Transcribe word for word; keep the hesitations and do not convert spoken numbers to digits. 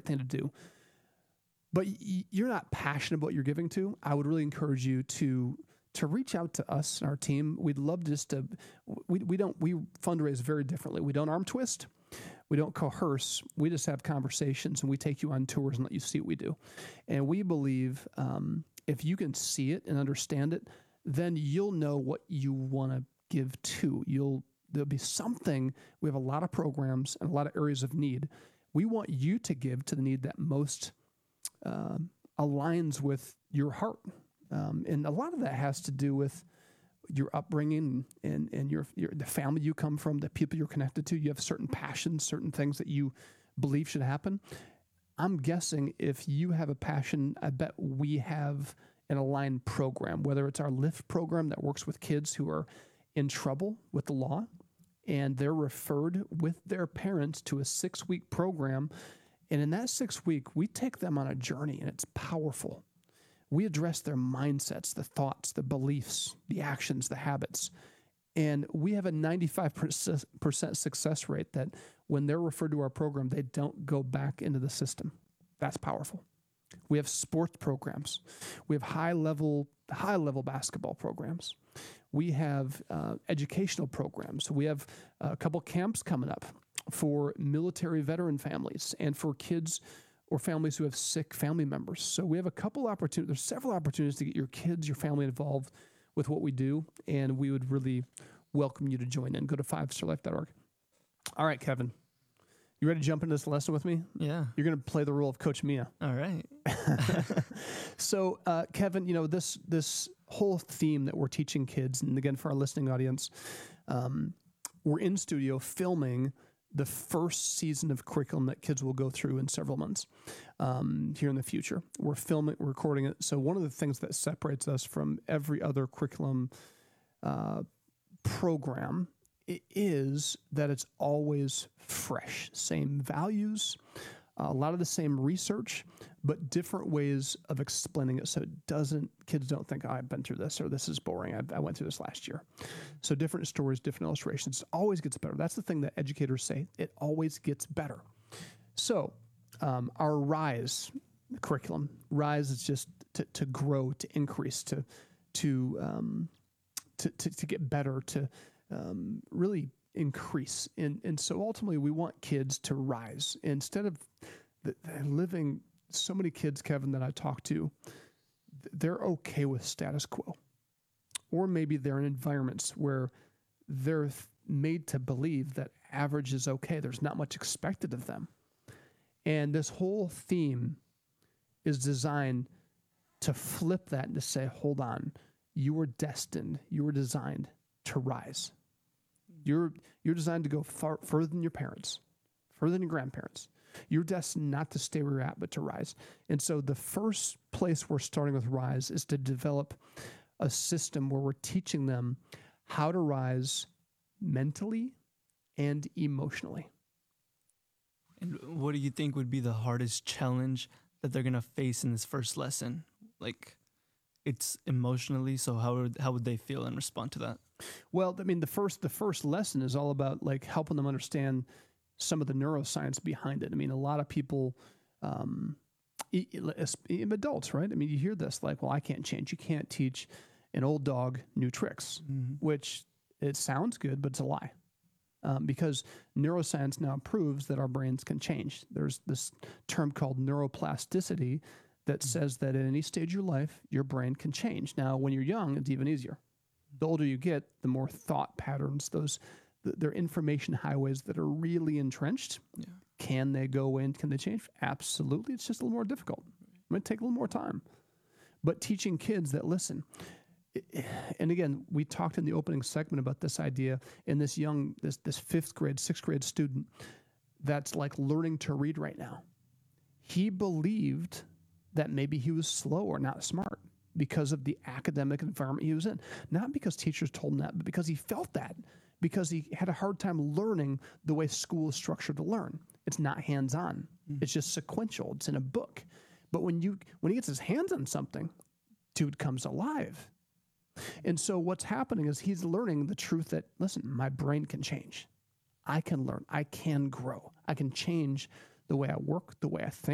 thing to do. But y- you're not passionate about what you're giving to, I would really encourage you to to reach out to us and our team. We'd love just to, we, we don't, we fundraise very differently. We don't arm twist. We don't coerce. We just have conversations and we take you on tours and let you see what we do. And we believe um, if you can see it and understand it, then you'll know what you want to give to. You'll, there'll be something. We have a lot of programs and a lot of areas of need. We want you to give to the need that most uh, aligns with your heart. Um, and a lot of that has to do with your upbringing and, and your, your the family you come from, the people you're connected to. You have certain passions, certain things that you believe should happen. I'm guessing if you have a passion, I bet we have an aligned program, whether it's our LIFT program that works with kids who are in trouble with the law, and they're referred with their parents to a six-week program. And in that six week, we take them on a journey, and it's powerful. We address their mindsets, the thoughts, the beliefs, the actions, the habits. And we have a ninety-five percent success rate that when they're referred to our program, they don't go back into the system. That's powerful. We have sports programs. We have high-level high-level basketball programs. We have uh, educational programs. We have a couple camps coming up for military veteran families and for kids or families who have sick family members. So we have a couple opportunities, there's several opportunities to get your kids, your family involved with what we do, and we would really welcome you to join in. Go to five star life dot org. All right, Kevin, you ready to jump into this lesson with me? Yeah. You're going to play the role of Coach Mia. All right. So, uh, Kevin, you know, this this whole theme that we're teaching kids, and again, for our listening audience, um, we're in studio filming the first season of curriculum that kids will go through in several months um, here in the future. We're filming, we're recording it. So one of the things that separates us from every other curriculum uh, program is that it's always fresh. Same values, a lot of the same research, but different ways of explaining it so it doesn't, kids don't think, oh, I've been through this or this is boring. I, I went through this last year. So different stories, different illustrations, always gets better. That's the thing that educators say. It always gets better. So um, our RISE curriculum, RISE is just to, to grow, to increase, to to, um, to to to get better, to um, really increase. And and so ultimately we want kids to rise. Instead of the, the living, so many kids, Kevin, that I talk to, they're okay with status quo. Or maybe they're in environments where they're made to believe that average is okay. There's not much expected of them. And this whole theme is designed to flip that and to say, hold on, you were destined, you were designed to rise. You're you're designed to go far further than your parents, further than your grandparents. You're destined not to stay where you're at, but to rise. And so the first place we're starting with RISE is to develop a system where we're teaching them how to rise mentally and emotionally. And what do you think would be the hardest challenge that they're going to face in this first lesson? Like, it's emotionally, so how would, how would they feel and respond to that? Well, I mean, the first the first lesson is all about like helping them understand some of the neuroscience behind it. I mean, a lot of people, um, adults, right? I mean, you hear this like, well, I can't change. You can't teach an old dog new tricks, mm-hmm. which it sounds good, but it's a lie. Um, because neuroscience now proves that our brains can change. There's this term called neuroplasticity that mm-hmm. says that at any stage of your life, your brain can change. Now, when you're young, it's even easier. The older you get, the more thought patterns, those they're information highways that are really entrenched. Yeah. Can they go in? Can they change? Absolutely. It's just a little more difficult. It might take a little more time. But teaching kids that, listen, and again, we talked in the opening segment about this idea in this young, this this fifth grade, sixth grade student that's like learning to read right now. He believed that maybe he was slow or not smart because of the academic environment he was in. Not because teachers told him that, but because he felt that. Because he had a hard time learning the way school is structured to learn. It's not hands-on. Mm. It's just sequential. It's in a book. But when you when he gets his hands on something, dude comes alive. And so what's happening is he's learning the truth that, listen, my brain can change. I can learn. I can grow. I can change the way I work, the way I think.